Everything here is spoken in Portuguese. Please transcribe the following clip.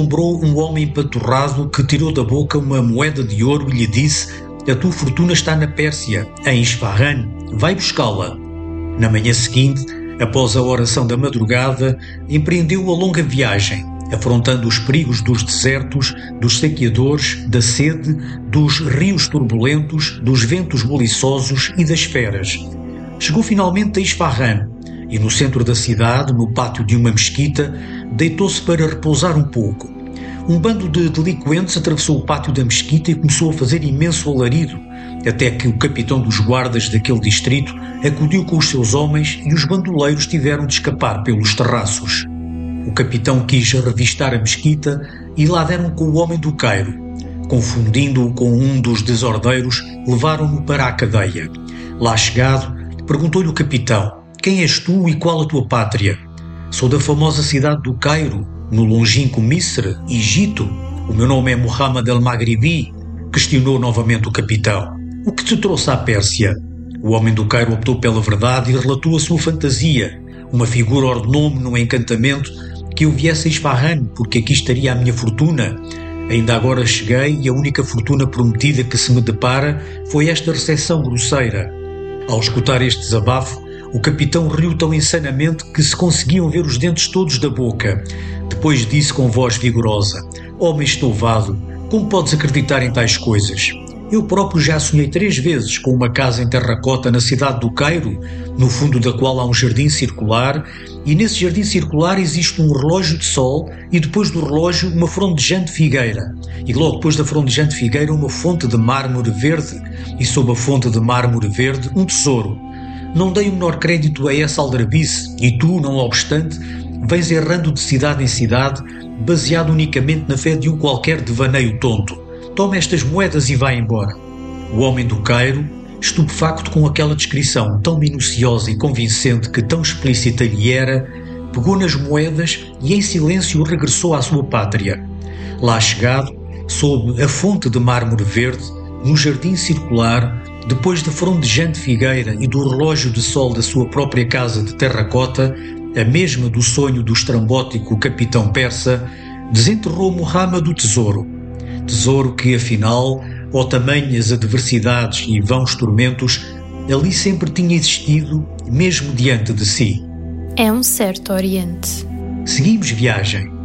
Lembrou um homem empaturrado que tirou da boca uma moeda de ouro e lhe disse: a tua fortuna está na Pérsia, em Isfahan, vai buscá-la. Na manhã seguinte, após a oração da madrugada, empreendeu a longa viagem, afrontando os perigos dos desertos, dos saqueadores, da sede, dos rios turbulentos, dos ventos buliçosos e das feras. Chegou finalmente a Isfahan e, no centro da cidade, no pátio de uma mesquita, deitou-se para repousar um pouco. Um bando de delinquentes atravessou o pátio da mesquita e começou a fazer imenso alarido, até que o capitão dos guardas daquele distrito acudiu com os seus homens e os bandoleiros tiveram de escapar pelos terraços. O capitão quis revistar a mesquita e lá deram com o homem do Cairo. Confundindo-o com um dos desordeiros, levaram-no para a cadeia. Lá chegado, perguntou-lhe o capitão: quem és tu e qual a tua pátria? Sou da famosa cidade do Cairo, no longínquo Misr, Egito. O meu nome é Muhammad al-Maghribi, questionou novamente o capitão. O que te trouxe à Pérsia? O homem do Cairo optou pela verdade e relatou a sua fantasia. Uma figura ordenou-me num encantamento que eu viesse a Isfahan, porque aqui estaria a minha fortuna. Ainda agora cheguei e a única fortuna prometida que se me depara foi esta recepção grosseira. Ao escutar este desabafo, o capitão riu tão insanamente que se conseguiam ver os dentes todos da boca. Depois disse com voz vigorosa: homem estouvado, como podes acreditar em tais coisas? Eu próprio já sonhei 3 vezes com uma casa em terracota na cidade do Cairo, no fundo da qual há um jardim circular, e nesse jardim circular existe um relógio de sol e depois do relógio uma frondejante figueira, e logo depois da frondejante figueira uma fonte de mármore verde, e sob a fonte de mármore verde um tesouro. Não dei o menor crédito a essa aldrabice, e tu, não obstante, vens errando de cidade em cidade, baseado unicamente na fé de um qualquer devaneio tonto. Toma estas moedas e vai embora. O homem do Cairo, estupefacto com aquela descrição tão minuciosa e convincente que tão explícita lhe era, pegou nas moedas e em silêncio regressou à sua pátria. Lá chegado, sob a fonte de mármore verde, no jardim circular, depois da frondejante figueira e do relógio de sol da sua própria casa de terracota, a mesma do sonho do estrambótico capitão persa, desenterrou Muhammad o tesouro. Tesouro que, afinal, ó tamanhas adversidades e vãos tormentos, ali sempre tinha existido, mesmo diante de si. É um certo Oriente. Seguimos viagem.